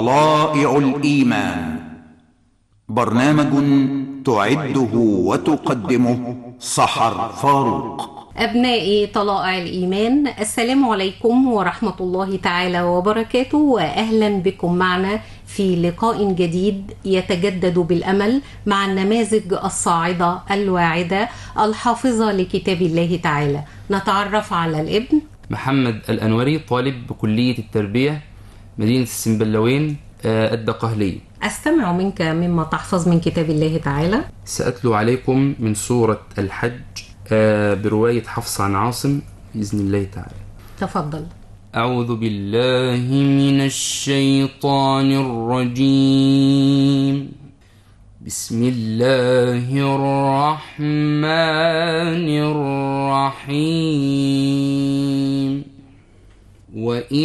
طلائع الإيمان، برنامج تعده وتقدمه سحر فاروق. أبنائي طلائع الإيمان، السلام عليكم ورحمة الله تعالى وبركاته، وأهلا بكم معنا في لقاء جديد يتجدد بالأمل مع النماذج الصاعدة الواعدة الحافظة لكتاب الله تعالى. نتعرف على الابن محمد الأنوري، طالب بكلية التربية مدينة السنبلاوين الدقهلية. أستمع منك مما تحفظ من كتاب الله تعالى. سأتلو عليكم من سورة الحج برواية حفص عن عاصم بإذن الله تعالى. تفضل. أعوذ بالله من الشيطان الرجيم. بسم الله الرحمن الرحيم.